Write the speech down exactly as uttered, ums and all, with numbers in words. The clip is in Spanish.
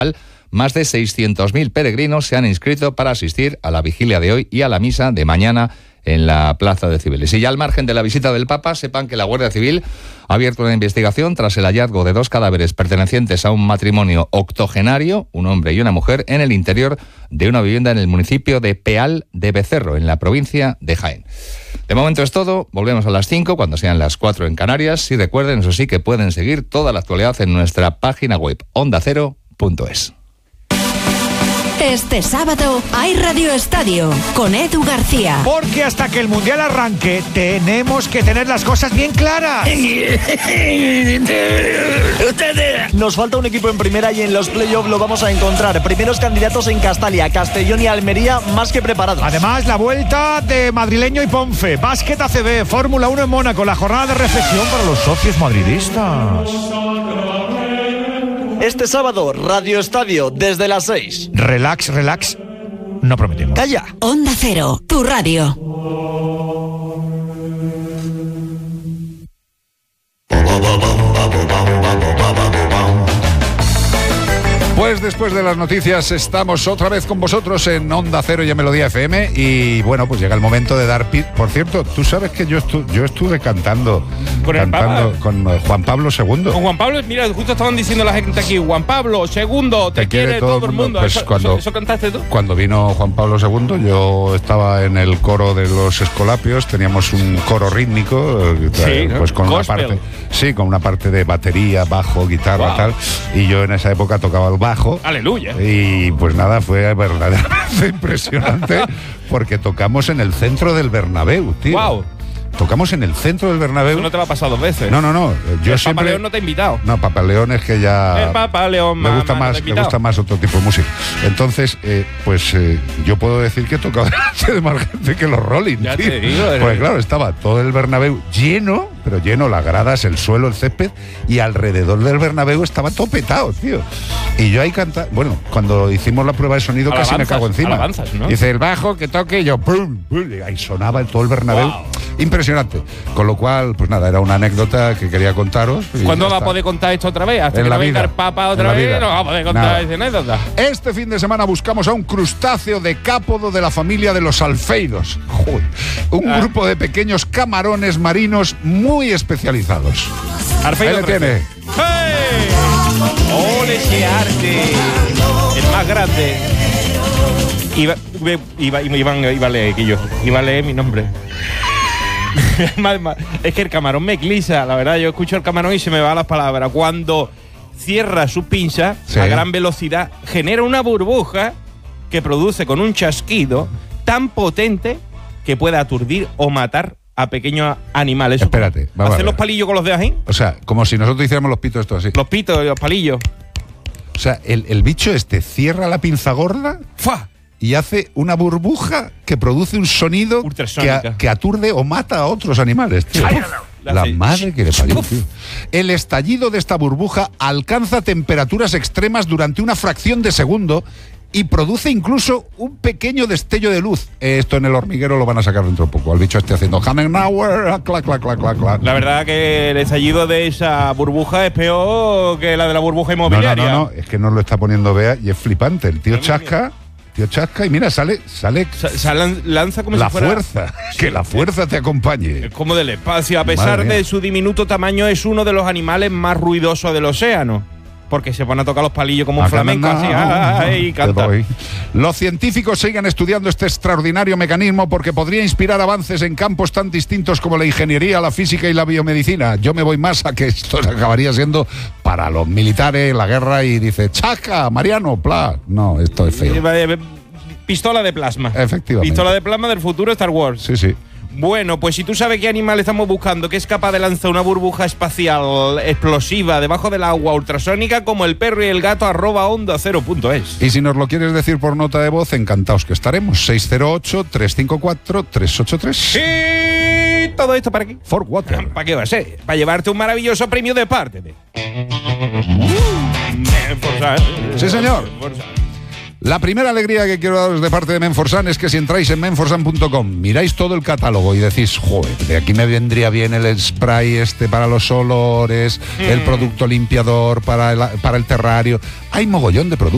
Más de seiscientos mil peregrinos se han inscrito para asistir a la vigilia de hoy y a la misa de mañana en la Plaza de Cibeles. Y ya al margen de la visita del Papa, sepan que la Guardia Civil ha abierto una investigación tras el hallazgo de dos cadáveres pertenecientes a un matrimonio octogenario, un hombre y una mujer, en el interior de una vivienda en el municipio de Peal de Becerro, en la provincia de Jaén. De momento es todo, volvemos a las cinco, cuando sean las cuatro en Canarias, y recuerden, eso sí, que pueden seguir toda la actualidad en nuestra página web, onda cero punto es. Este sábado hay Radio Estadio con Edu García. Porque hasta que el Mundial arranque tenemos que tener las cosas bien claras. Nos falta un equipo en primera y en los playoffs lo vamos a encontrar. Primeros candidatos en Castalia, Castellón y Almería más que preparados. Además, la vuelta de Madrileño y Ponfe, Básquet A C B, Fórmula uno en Mónaco, la jornada de reflexión para los socios madridistas. Este sábado, Radio Estadio, desde las seis. Relax, relax, no prometemos. ¡Calla! Onda Cero, tu radio. Pues después de las noticias estamos otra vez con vosotros en Onda Cero y en Melodía F M y bueno, pues llega el momento de dar pi- Por cierto, tú sabes que yo, estu- yo estuve cantando ¿Con el cantando Papa? con uh, Juan Pablo segundo. Con Juan Pablo, mira, justo estaban diciendo la gente aquí, Juan Pablo segundo, te, Te quiere quiere todo todo el el mundo. mundo. Pues ¿Eso, cuando- eso, eso cantaste tú? Cuando vino Juan Pablo segundo, yo estaba en el coro de los Escolapios, teníamos un coro rítmico, eh, Sí, ¿no? pues con una Gospel. parte, sí, con una parte de batería, bajo, guitarra, Wow. tal, y yo en esa época tocaba el bajo. Aleluya. Y pues nada, fue verdaderamente impresionante porque tocamos en el centro del Bernabéu, tío. Wow. Tocamos en el centro del Bernabéu. Eso no te va a pasar dos veces. No, no, no. Yo el siempre... Papa León no te ha invitado. No, Papa León es que ya... El Papa León me gusta mamá, no te más, ha me invitado. gusta más otro tipo de música. Entonces, eh, pues eh, yo puedo decir que he tocado delante de más gente que los Rolling, Ya tío. te digo, eres- Pues claro, estaba todo el Bernabéu lleno, pero lleno, las gradas, el suelo, el césped, y alrededor del Bernabéu estaba todo petado, tío. Y yo ahí cantaba... Bueno, cuando hicimos la prueba de sonido casi me Alabanzas, cago encima. alabanzas, ¿no? Dice, el bajo que toque, y yo, ¡pum! ¡pum! Y ahí sonaba todo el Bernabéu. Wow. Impresionante. Con lo cual, pues nada, era una anécdota que quería contaros. y ¿Cuándo ya va a está. poder contar esto otra vez? Hasta En que la no venga vida. el Papa En otra la vez, vida. no va a poder contar Nada. esa anécdota. Este fin de semana buscamos a un crustáceo decápodo de la familia de los alfeidos. Joder. Un Ah. grupo de pequeños camarones marinos muy especializados. Alfredo Ahí le tiene. ¡Hey! ¡Ole ese arte! El más grande. Iba, iba, iba, iba, iba a leer, que yo. Iba a leer mi nombre. Es que el camarón me eclipsa, la verdad. Yo escucho el camarón y se me van las palabras. Cuando cierra su pinza Sí. a gran velocidad, genera una burbuja que produce con un chasquido tan potente que puede aturdir o matar a pequeños animales. Espérate, vamos a ¿Hacer ver. los palillos con los dedos ahí? O sea, como si nosotros hiciéramos los pitos esto así. Los pitos y los palillos. O sea, el, el bicho este cierra la pinza gorda ¡Fua! y hace una burbuja que produce un sonido que, Ultrasónica. a- que aturde o mata a otros animales, tío. Ay, Uf, la la hace- madre que le parió, Uf. tío. El estallido de esta burbuja alcanza temperaturas extremas durante una fracción de segundo y produce incluso un pequeño destello de luz. Esto en el hormiguero lo van a sacar dentro de poco. Al bicho este haciendo Hanenauer, clac, clac, clac, clac, clac. La verdad que el estallido de esa burbuja es peor que la de la burbuja No, no, inmobiliaria. no, no, es que nos lo está poniendo Bea y es flipante. El tío chasca, tío chasca y mira, sale, sale Sa- sa- lan- lanza como la si fuera fuerza. Que la fuerza te acompañe. Es como del espacio. A pesar Madre mía. de su diminuto tamaño, es uno de los animales más ruidosos del océano. Porque se pone a tocar los palillos como un Acá flamenco, no, así, no, ¡ay! y te canta. doy. Los científicos siguen estudiando este extraordinario mecanismo porque podría inspirar avances en campos tan distintos como la ingeniería, la física y la biomedicina. Yo me voy más a que esto acabaría siendo para los militares, la guerra, y dice, chaca, Mariano, pla. No, esto es feo. Eh, Pistola de plasma. Efectivamente. Pistola de plasma del futuro Star Wars. Sí, sí. Bueno, pues si tú sabes qué animal estamos buscando, que es capaz de lanzar una burbuja espacial explosiva debajo del agua ultrasónica como el perro y el gato, arroba onda cero punto es. Y si nos lo quieres decir por nota de voz, encantados que estaremos. seis cero ocho, tres cinco cuatro, tres ocho tres. Y todo esto para qué? For Water. ¿Para qué va a ser? Para llevarte un maravilloso premio de parte de... Menforsan. Sí, señor. Menforsan. La primera alegría que quiero daros de parte de Menforsan es que si entráis en menforsan punto com, miráis todo el catálogo y decís, joder, de aquí me vendría bien el spray este para los olores, el producto limpiador para el, para el terrario. Hay mogollón de productos.